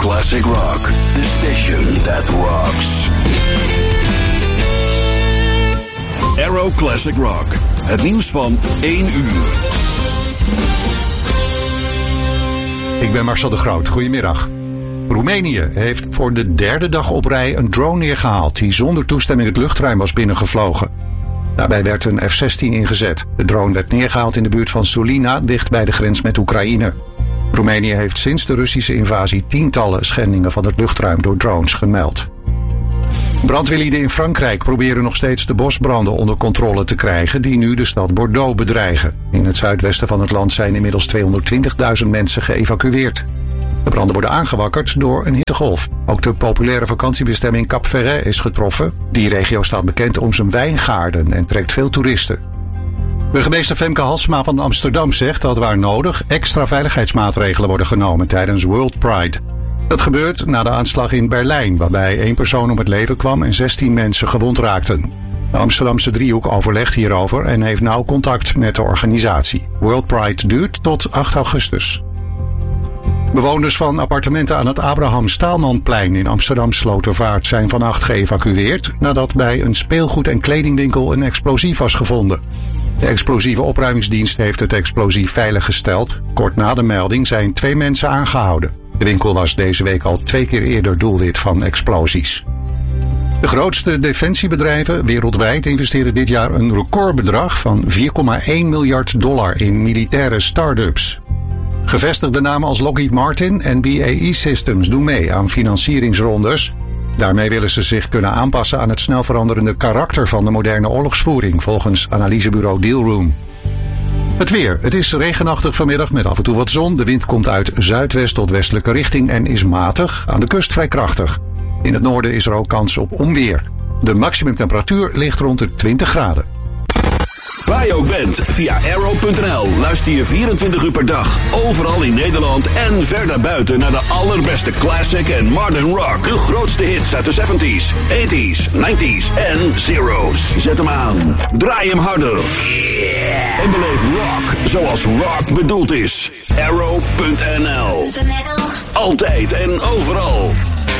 Classic Rock, the station that rocks. Aero Classic Rock, het nieuws van 1 uur. Ik ben Marcel de Groot, goedemiddag. Roemenië heeft voor de derde dag op rij een drone neergehaald die zonder toestemming het luchtruim was binnengevlogen. Daarbij werd een F-16 ingezet. De drone werd neergehaald in de buurt van Sulina, dicht bij de grens met Oekraïne. Roemenië heeft sinds de Russische invasie tientallen schendingen van het luchtruim door drones gemeld. Brandweerlieden in Frankrijk proberen nog steeds de bosbranden onder controle te krijgen die nu de stad Bordeaux bedreigen. In het zuidwesten van het land zijn inmiddels 220.000 mensen geëvacueerd. De branden worden aangewakkerd door een hittegolf. Ook de populaire vakantiebestemming Cap Ferret is getroffen. Die regio staat bekend om zijn wijngaarden en trekt veel toeristen. Burgemeester Femke Halsema van Amsterdam zegt dat waar nodig extra veiligheidsmaatregelen worden genomen tijdens World Pride. Dat gebeurt na de aanslag in Berlijn, waarbij 1 persoon om het leven kwam en 16 mensen gewond raakten. De Amsterdamse driehoek overlegt hierover en heeft nauw contact met de organisatie. World Pride duurt tot 8 augustus. Bewoners van appartementen aan het Abraham Staalmanplein in Amsterdam-Slotervaart zijn vannacht geëvacueerd nadat bij een speelgoed- en kledingwinkel een explosief was gevonden. De explosieve opruimingsdienst heeft het explosief veiliggesteld. Kort na de melding zijn 2 mensen aangehouden. De winkel was deze week al 2 keer eerder doelwit van explosies. De grootste defensiebedrijven wereldwijd investeren dit jaar een recordbedrag van $4,1 miljard in militaire start-ups. Gevestigde namen als Lockheed Martin en BAE Systems doen mee aan financieringsrondes. Daarmee willen ze zich kunnen aanpassen aan het snel veranderende karakter van de moderne oorlogsvoering, volgens analysebureau Dealroom. Het weer. Het is regenachtig vanmiddag met af en toe wat zon. De wind komt uit zuidwest tot westelijke richting en is matig, aan de kust vrij krachtig. In het noorden is er ook kans op onweer. De maximumtemperatuur ligt rond de 20 graden. Waar je ook bent, via Aero.nl luister je 24 uur per dag, overal in Nederland en ver buiten naar de allerbeste classic en modern rock. De grootste hits uit de 70s, 80s, 90s en zeros. Zet hem aan, draai hem harder. En beleef rock zoals rock bedoeld is. Aero.nl. Altijd en overal.